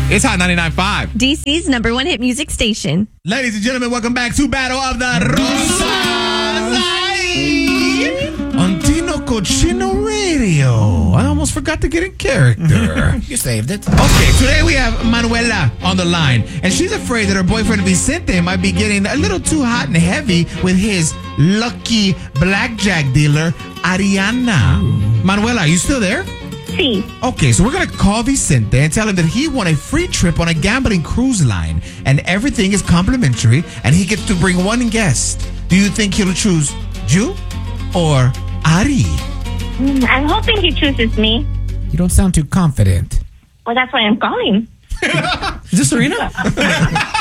It's Hot 99.5. DC's #1 hit music station. Ladies and gentlemen, welcome back to Battle of the Rosas. On Tino Cochino Radio. I almost forgot to get in character. You saved it. Okay, today we have Manuela on the line, and she's afraid that her boyfriend Vicente might be getting a little too hot and heavy with his lucky blackjack dealer, Ariana. Manuela, are you still there? Sí. Okay, so we're going to call Vicente and tell him that he won a free trip on a gambling cruise line, and everything is complimentary, and he gets to bring one guest. Do you think he'll choose you or Ari? I'm hoping he chooses me. You don't sound too confident. Well, that's why I'm calling. Is this Serena?